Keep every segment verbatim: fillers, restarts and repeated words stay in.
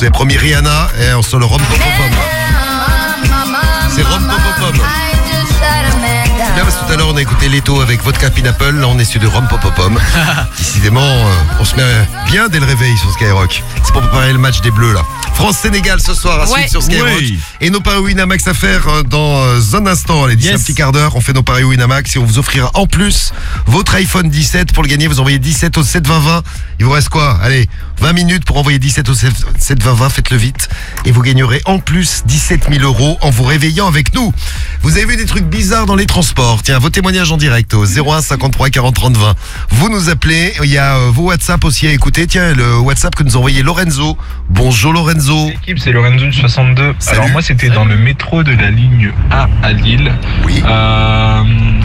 avez promis Rihanna et on se le Rom Pom Pom. C'est Rom Pom Pom. C'est bien parce que tout à l'heure on a écouté Leto avec Vodka Pineapple, là on est sur du Rom Pom Pom. Décidément, euh, on se met bien dès le réveil sur Skyrock. C'est pour préparer le match des Bleus là. France-Sénégal ce soir à suivre sur Skyrock. Ouais. Et nos paris Winamax à faire dans un instant. Allez, d'ici yes. un petit quart d'heure, on fait nos paris Winamax et on vous offrira en plus votre iPhone dix-sept. Pour le gagner, vous envoyez dix-sept au sept vingt vingt. Il vous reste quoi? Allez, vingt minutes pour envoyer dix-sept au sept vingt vingt. Faites-le vite. Et vous gagnerez en plus dix-sept mille euros en vous réveillant avec nous. Vous avez vu des trucs bizarres dans les transports? Tiens, vos témoignages en direct au zéro un cinquante-trois quarante trente vingt. Vous nous appelez. Il y a vos WhatsApp aussi à écouter. Tiens, le WhatsApp que nous a envoyé Lorenzo. Bonjour Lorenzo. L'équipe, c'est Lorenzo du soixante-deux. Salut. Alors moi, c'était dans le métro de la ligne A à Lille. Oui. Euh,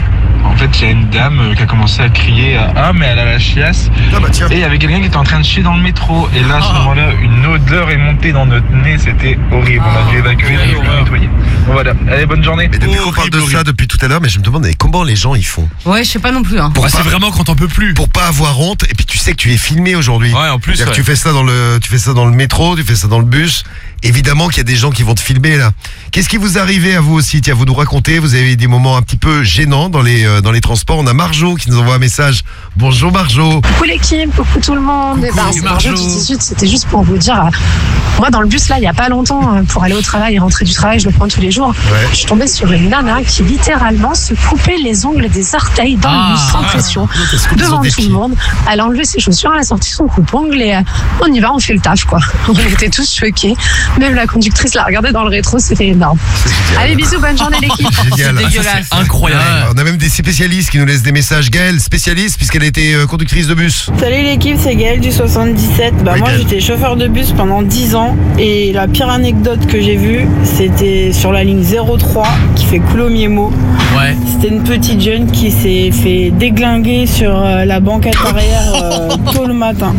en fait, il y a une dame qui a commencé à crier « Ah, mais elle a la chiasse !» Ah bah tiens. Et il y avait quelqu'un qui était en train de chier dans le métro. Et là, à ce moment-là, une odeur est montée dans notre nez. C'était horrible. On a dû évacuer, on a dû nettoyer. Bon, voilà. Allez, bonne journée. Mais depuis qu'on parle de ça depuis tout à l'heure, mais je me demande mais comment les gens ils font? Ouais, je sais pas non plus. Hein. Pour bah, pas, c'est vraiment quand on peut plus. Pour pas avoir honte. Et puis tu sais que tu es filmé aujourd'hui. Ouais, en plus. Ouais. Que tu fais ça dans le, tu fais ça dans le métro, tu fais ça dans le bus. Évidemment qu'il y a des gens qui vont te filmer là. Qu'est-ce qui vous arrivait à vous aussi? Tiens, vous nous racontez, vous avez eu des moments un petit peu gênants dans les, euh, dans les transports. On a Marjo qui nous envoie un message. Bonjour Marjo. Coucou l'équipe, coucou tout le monde. Coucou, bah, c'est Marjo du dix-huit, c'était juste pour vous dire, euh, moi dans le bus là, il y a pas longtemps, euh, pour aller au travail et rentrer du travail, je le prends tous les jours. Ouais. Je suis tombée sur une nana qui littéralement se coupait les ongles des orteils dans ah, le bus sans pression, ah, devant tout le monde. Elle a enlevé ses chaussures, elle a sorti son coupe-ongle et euh, on y va, on fait le taf quoi. On était tous choqués. Même la conductrice l'a regardé dans le rétro, c'était énorme. Allez, bisous, bonne journée l'équipe. C'est génial. C'est dégueulasse. C'est incroyable. Ouais, on a même des spécialistes qui nous laissent des messages. Gaëlle, spécialiste puisqu'elle a été euh, conductrice de bus. Salut l'équipe, c'est Gaëlle du soixante-dix-sept. Bah oui, moi Gaëlle. J'étais chauffeur de bus pendant dix ans et la pire anecdote que j'ai vue, c'était sur la ligne zéro trois qui fait Coulommiers-Meaux. Ouais. C'était une petite jeune qui s'est fait déglinguer sur euh, la banquette arrière euh, tôt le matin.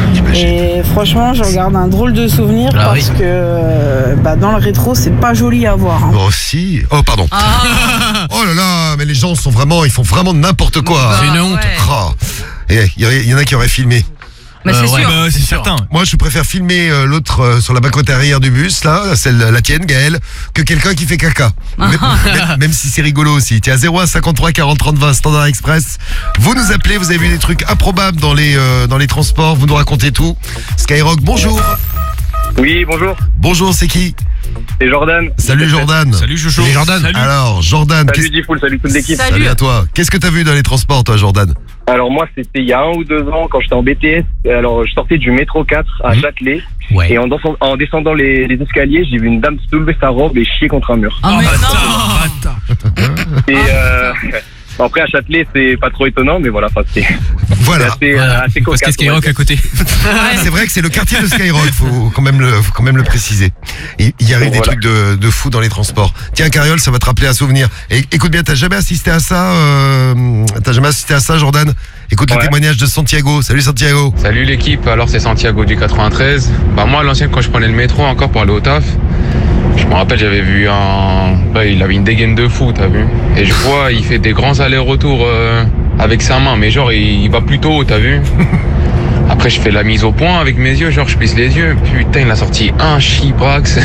Et franchement, je regarde un drôle de souvenir ah, parce oui. que euh, bah, dans le rétro, c'est pas joli à voir. Hein. Oh si. Oh pardon. Ah. Oh là là, mais les gens sont vraiment, ils font vraiment n'importe quoi. C'est une honte. Ouais. Oh. Et il y, y en a qui auraient filmé. Mais c'est Euh, ouais, sûr. bah, c'est certain. Moi, je préfère filmer euh, l'autre euh, sur la banquette arrière du bus, là, celle la tienne, Gaëlle, que quelqu'un qui fait caca. Même, même, même si c'est rigolo aussi. Tiens, zéro un cinquante-trois quarante trente vingt, Standard Express. Vous nous appelez, vous avez vu des trucs improbables dans les euh, dans les transports, vous nous racontez tout. Skyrock, bonjour. Oui, bonjour, Bonjour, c'est qui? c'est Jordan. Salut Jordan. Salut Chouchou. Salut Jordan. Salut. Alors, Jordan, Salut qu'est-ce- Diffoul, salut toute l'équipe. Salut. salut à toi. Qu'est-ce que t'as vu dans les transports, toi, Jordan? Alors moi, c'était il y a un ou deux ans quand j'étais en B T S. Alors je sortais du métro quatre à Mhm. Châtelet. Ouais. Et en, descend- en descendant les, les escaliers, j'ai vu une dame soulever sa robe et chier contre un mur. Ah, mais non. bâtard, bâtard. Et euh, après à Châtelet, c'est pas trop étonnant, mais voilà, enfin, c'est Voilà. c'est assez, Voilà. euh, assez Parce cocasse. qu'il y a on va Skyrock à dire. côté. C'est vrai que c'est le quartier de Skyrock, faut quand même le, faut quand même le préciser. Il il y arrive des Voilà. trucs de, de fou dans les transports. Tiens, Cariole, ça va te rappeler un souvenir. Et écoute bien, t'as jamais assisté à ça, euh, t'as jamais assisté à ça, Jordan? Écoute le Ouais. témoignage de Santiago. Salut Santiago. Salut l'équipe, alors c'est Santiago du quatre-vingt-treize. Bah moi à l'ancienne quand je prenais le métro encore pour aller au taf, je me rappelle j'avais vu un... Bah, il avait une dégaine de fou, t'as vu. Et je vois il fait des grands allers-retours euh, avec sa main, mais genre il, il va plutôt haut, t'as vu. Après je fais la mise au point avec mes yeux, genre je plisse les yeux. Putain il a sorti un chibrax.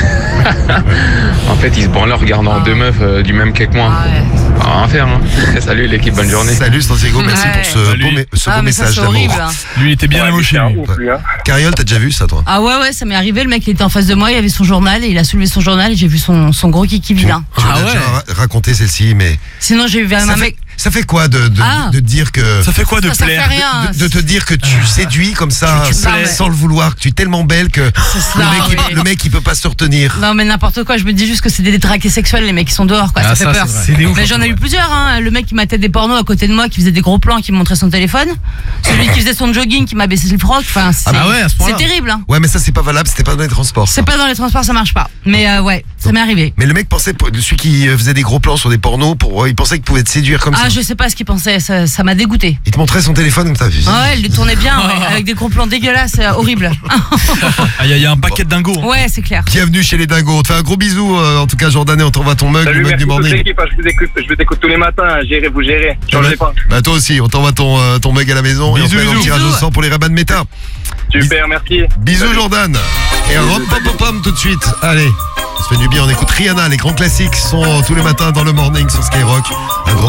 En fait il se branlait en regardant Ah. deux meufs euh, du même quai que moi. Ah ouais. Ah, à faire hein. Salut l'équipe, bonne journée. Salut Santiago, merci Ouais. pour ce Salut. beau, mé- ce Ah, beau mais ça, message c'est d'amour. horrible. hein. Lui, il était bien Ouais, amoché. c'est un lui. ouf, lui, hein. Cariole, t'as déjà vu ça, toi? Ah ouais, ouais, ça m'est arrivé. Le mec, il était en face de moi, il avait son journal et il a soulevé son journal et j'ai vu son, son gros kiki vilain. Tu Ah m'as ouais. déjà ra- raconté celle-ci, mais Sinon, j'ai vu un ça fait, mec. ça fait quoi de, de, Ah. de dire que... Ça fait quoi de Ça, ça fait plaire rien. de, de te dire que tu séduis comme ça, Tu- tu sans, plais. sans le vouloir, que tu es tellement belle que le Non, mec, il, mais- le mec il peut pas se retenir. Non, mais n'importe quoi. Je me dis juste que c'est des détraqués sexuels, les mecs qui sont dehors, quoi. Ah, ça, ça, fait peur. c'est vrai. C'est des ouf, Mais j'en ai eu plusieurs, hein. Le mec qui matait des pornos à côté de moi, qui faisait des gros plans, qui me montrait son téléphone. Celui qui faisait son jogging, qui m'a baissé le froc. Enfin, c'est, Ah bah ouais, à ce point-là. c'est terrible, hein. Ouais, mais ça c'est pas valable, c'était pas dans les transports. ça. C'est pas dans les transports, ça marche pas. Mais euh, ouais, ça m'est arrivé. Mais le mec pensait, celui qui euh, faisait des gros plans sur des pornos, pour, il pensait qu'il pouvait te séduire comme Ah, ça. je sais pas ce qu'il pensait, ça, ça m'a dégoûté. Il te montrait son téléphone comme ça. Ah ouais, il lui tournait bien, ouais, avec des gros plans dégueulasses, euh, horribles. Ah, il y, a- il y a un paquet de dingos. hein. Ouais, c'est clair. Bienvenue chez les dingos. On te fait un gros bisou, euh, en tout cas Jordan, et on t'envoie ton mug, Salut, le mug merci du toute morning. l'équipe, hein, je vous écoute, je vous écoute tous les matins, hein, gérez, vous gérez, changez pas. Bah toi aussi, on t'envoie ton, euh, ton mug à la maison et on Bisous, te fait un bisous. tirage au Bisous. sort pour les rabats de méta. Super, merci. Bisous Salut. Jordan. Et Rom Pom Pom Pom tout de suite. Allez, on se fait du bien, on écoute Rihanna, les grands classiques sont tous les matins dans le morning sur Skyrock. Un gros